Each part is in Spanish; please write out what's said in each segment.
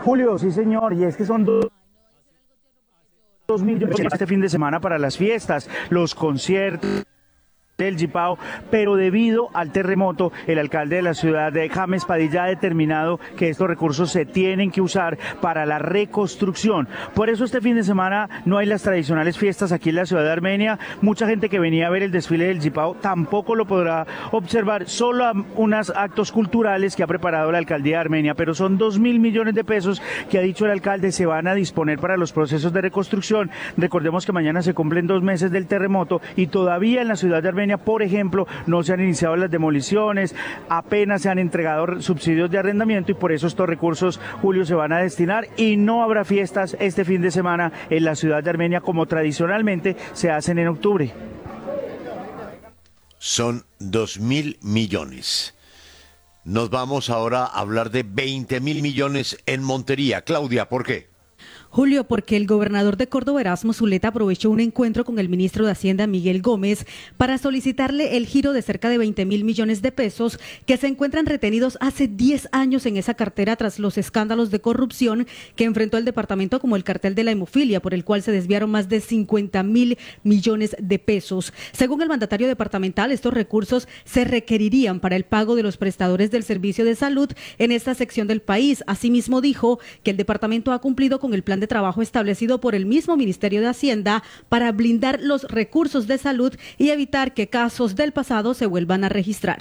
Julio, sí señor, y es que son 2 millones este fin de semana para las fiestas, los conciertos del Jipao, pero debido al terremoto, el alcalde de la ciudad de James Padilla ha determinado que estos recursos se tienen que usar para la reconstrucción. Por eso este fin de semana no hay las tradicionales fiestas aquí en la ciudad de Armenia. Mucha gente que venía a ver el desfile del Jipao tampoco lo podrá observar, solo a unos actos culturales que ha preparado la alcaldía de Armenia, pero son 2.000 millones de pesos que ha dicho el alcalde se van a disponer para los procesos de reconstrucción. Recordemos que mañana se cumplen 2 meses del terremoto y todavía en la ciudad de Armenia, por ejemplo, no se han iniciado las demoliciones, apenas se han entregado subsidios de arrendamiento y por eso estos recursos, Julio, se van a destinar y no habrá fiestas este fin de semana en la ciudad de Armenia como tradicionalmente se hacen en octubre. Son 2.000 millones. Nos vamos ahora a hablar de 20.000 millones en Montería. Claudia, ¿por qué? Julio, porque el gobernador de Córdoba, Erasmo Zuleta, aprovechó un encuentro con el ministro de Hacienda, Miguel Gómez, para solicitarle el giro de cerca de 20.000 millones de pesos que se encuentran retenidos hace 10 años en esa cartera tras los escándalos de corrupción que enfrentó el departamento, como el cartel de la hemofilia, por el cual se desviaron más de 50.000 millones de pesos. Según el mandatario departamental, estos recursos se requerirían para el pago de los prestadores del servicio de salud en esta sección del país. Asimismo, dijo que el departamento ha cumplido con el plan de trabajo establecido por el mismo Ministerio de Hacienda para blindar los recursos de salud y evitar que casos del pasado se vuelvan a registrar.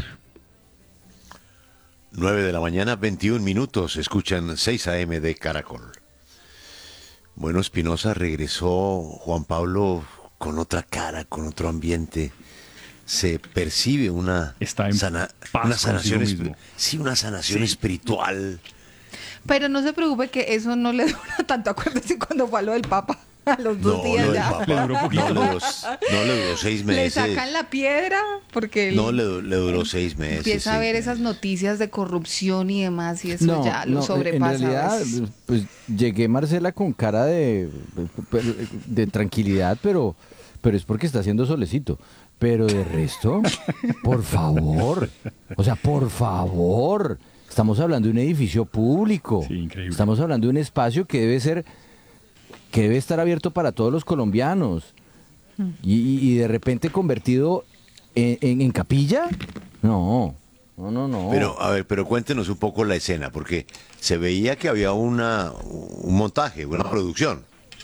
9 de la mañana, 21 minutos. Escuchan 6 AM de Caracol. Bueno, Espinosa regresó, Juan Pablo, con otra cara, con otro ambiente. Se percibe una sanación, una sanación espiritual. Pero no se preocupe que eso no le dura tanto. Acuérdese cuando fue a lo del Papa, a los 2 días ya. No le duró 6 meses. Le sacan la piedra porque no le duró 6 meses. Empieza a ver esas noticias de corrupción y demás y eso ya lo sobrepasa. En realidad, pues llegué, Marcela, con cara de tranquilidad, pero es porque está haciendo solecito. Pero de resto, por favor, por favor. Estamos hablando de un edificio público. Sí, increíble. Estamos hablando de un espacio que debe estar abierto para todos los colombianos. Y de repente convertido en capilla. No. Pero cuéntenos un poco la escena, porque se veía que había un montaje, una producción.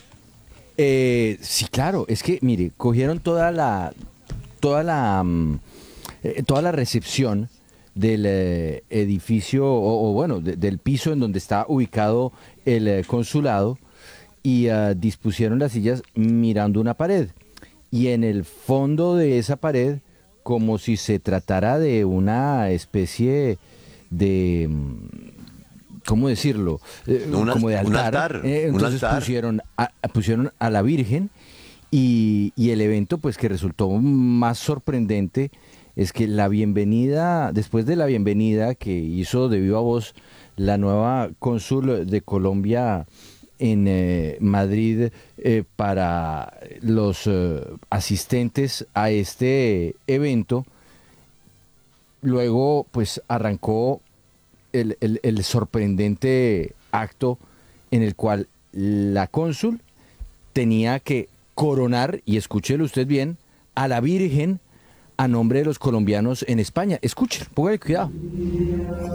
Sí, claro. Es que, mire, cogieron toda la recepción del edificio, del piso en donde está ubicado el consulado y dispusieron las sillas mirando una pared. Y en el fondo de esa pared, como si se tratara de una especie de, ¿cómo decirlo? Como de altar. Entonces pusieron a la Virgen y el evento, pues, que resultó más sorprendente es que después de la bienvenida que hizo de viva voz la nueva cónsul de Colombia en Madrid para los asistentes a este evento, luego pues arrancó el sorprendente acto en el cual la cónsul tenía que coronar, y escúchelo usted bien, a la Virgen a nombre de los colombianos en España. Escuchen, póngale cuidado.